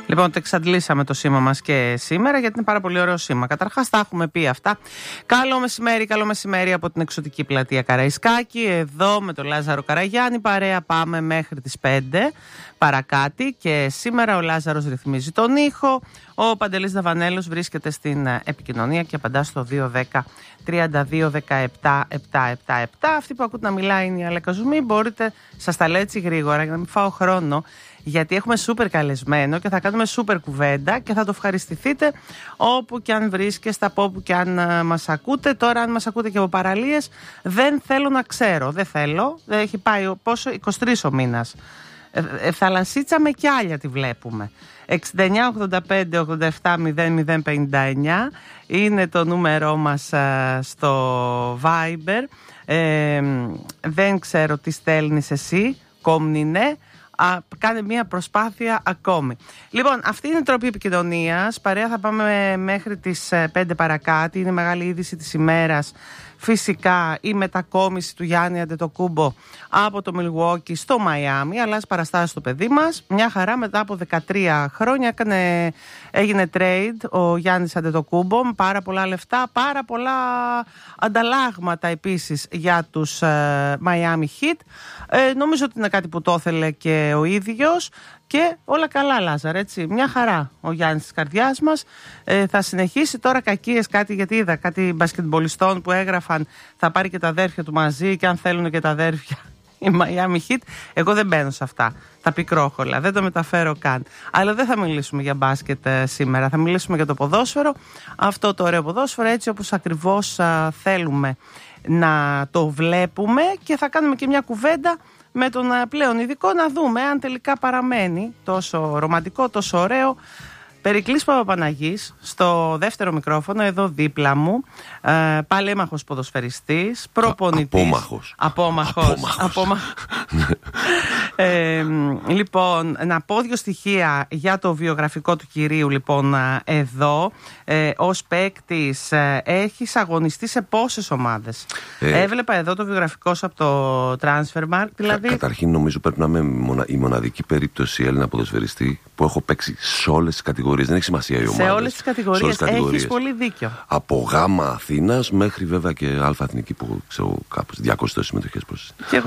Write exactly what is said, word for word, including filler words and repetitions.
Λοιπόν, το εξαντλήσαμε το σήμα μας και σήμερα, γιατί είναι πάρα πολύ ωραίο σήμα. Καταρχάς, τα έχουμε πει αυτά. Καλό μεσημέρι, καλό μεσημέρι από την εξωτική πλατεία Καραϊσκάκη. Εδώ με τον Λάζαρο Καραγιάννη, παρέα πάμε μέχρι τις πέντε παρακάτι. Και σήμερα ο Λάζαρος ρυθμίζει τον ήχο. Ο Παντελής Δαβανέλος βρίσκεται στην επικοινωνία και απαντά στο δύο δέκα τριάντα δύο δεκαεπτά επτακόσια εβδομήντα επτά. Αυτή που ακούτε να μιλάει είναι η Αλέκα Ζουμί. Μπορείτε, σας τα λέω έτσι γρήγορα για να μην φάω χρόνο, γιατί έχουμε σούπερ καλεσμένο και θα κάνουμε σούπερ κουβέντα και θα το ευχαριστηθείτε όπου και αν βρίσκεστε, από όπου και αν uh, μας ακούτε. Τώρα, αν μας ακούτε και από παραλίες, δεν θέλω να ξέρω. Δεν θέλω. Δεν έχει πάει πόσο, είκοσι τρεις ο μήνας. Ε, ε, θαλασσίτσα με κι άλλα τη βλέπουμε. εξήντα εννιά ογδόντα πέντε ογδόντα επτά μηδέν μηδέν πενήντα εννιά είναι το νούμερό μας uh, στο Viber. Ε, δεν ξέρω τι στέλνεις εσύ, κόμνηνε. Α, κάνε μια προσπάθεια ακόμη. Λοιπόν, αυτή είναι η τρόπη επικοινωνίας. Παρέα θα πάμε μέχρι τις πέντε παρακάτι. Είναι μεγάλη είδηση της ημέρας. Φυσικά η μετακόμιση του Γιάννη Αντετοκούμπο από το Μιλγουόκι στο Μαϊάμι. Αλλάζει παραστάσεις στο παιδί μας. Μια χαρά, μετά από δεκατρία χρόνια έκανε, έγινε trade ο Γιάννης Αντετοκούμπο με πάρα πολλά λεφτά, πάρα πολλά ανταλλάγματα επίσης για τους Miami Heat. Ε, νομίζω ότι είναι κάτι που το ήθελε και ο ίδιος. Και όλα καλά, Λάζαρ, έτσι. Μια χαρά ο Γιάννης της καρδιάς μας. Ε, θα συνεχίσει τώρα κακίες κάτι, γιατί είδα κάτι μπασκετμπολιστών που έγραφαν θα πάρει και τα αδέρφια του μαζί και αν θέλουν και τα αδέρφια η Miami Heat. Εγώ δεν μπαίνω σε αυτά τα πικρόχολα, δεν το μεταφέρω καν. Αλλά δεν θα μιλήσουμε για μπάσκετ ε, σήμερα. Θα μιλήσουμε για το ποδόσφαιρο. Αυτό το ωραίο ποδόσφαιρο, έτσι όπως ακριβώς α, θέλουμε να το βλέπουμε, και θα κάνουμε και μια κουβέντα με τον πλέον ειδικό να δούμε αν τελικά παραμένει τόσο ρομαντικό, τόσο ωραίο. Περικλής Παπαπαναγής στο δεύτερο μικρόφωνο, εδώ δίπλα μου, ε, παλέμαχος ποδοσφαιριστής, προπονητής. Απόμαχος. Απόμαχος. Απόμαχος. ε, λοιπόν, να πω δύο στοιχεία για το βιογραφικό του κυρίου. Λοιπόν, εδώ, ε, ως παίκτης, ε, έχεις αγωνιστεί σε πόσες ομάδες? Ε, Έβλεπα εδώ το βιογραφικό σου από το Transfermarkt. Δηλαδή... Κα, καταρχήν, νομίζω πρέπει να είμαι μονα, η μοναδική περίπτωση Έλληνα ποδοσφαιριστή που έχω παίξει σε όλες τις κατηγορίες. Δεν έχει σημασία η ομάδα. Σε όλες τις κατηγορίες. Έχεις πολύ δίκιο. Από Γάμα Αθήνας μέχρι βέβαια και Αλφα Εθνική που ξέρω κάπως διακόσιες συμμετοχές προς.